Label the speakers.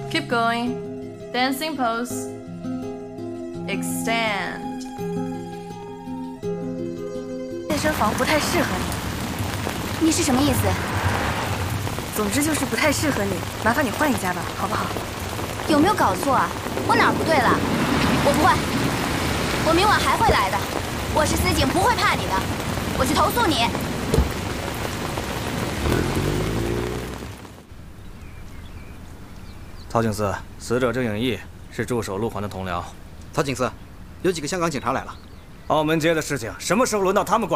Speaker 1: Keep going. Dancing pose. Extend.
Speaker 2: 健身房不太适合你。
Speaker 3: 你是什么意思？
Speaker 2: 总之就是不太适合你，麻烦你换一家吧，好不好？
Speaker 3: 有没有搞错啊？我哪儿不对了？我不换，我明晚还会来的。我是司警，不会怕你的。我去投诉你。
Speaker 4: 曹警司，死者郑颖义是驻守路环的同僚。
Speaker 5: 曹警司，有几个香港警察来了。
Speaker 4: 澳门街的事情什么时候轮到他们管？